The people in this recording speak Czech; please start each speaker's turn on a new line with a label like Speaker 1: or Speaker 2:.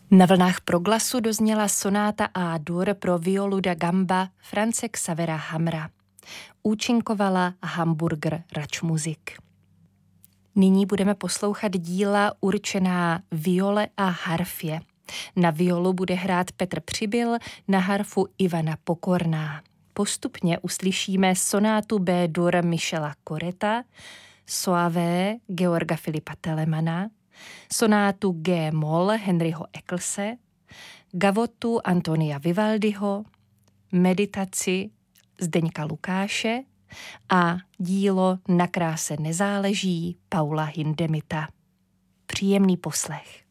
Speaker 1: Na vlnách Proglasu dozněla sonáta A-dur pro violu da gamba France Xavera Hamra. Účinkovala Hamburger Račmuzik. Nyní budeme poslouchat díla určená viole a harfě. Na violu bude hrát Petr Přibyl, na harfu Ivana Pokorná. Postupně uslyšíme sonátu B-dur Michela Correta, Soave Georga Filipa Telemana, sonátu G-moll Henryho Ecclese, gavotu Antonia Vivaldiho, meditaci Zdeňka Lukáše a dílo Na kráse nezáleží Paula Hindemita. Příjemný poslech.